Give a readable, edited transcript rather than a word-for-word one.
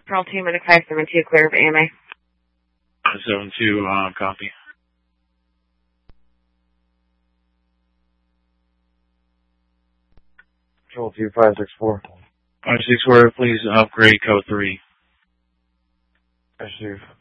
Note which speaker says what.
Speaker 1: Control 2, Medic 572, clear of AMA.
Speaker 2: 72, copy.
Speaker 3: Control 2, 564.
Speaker 2: 564, please upgrade code 3.
Speaker 3: Receive.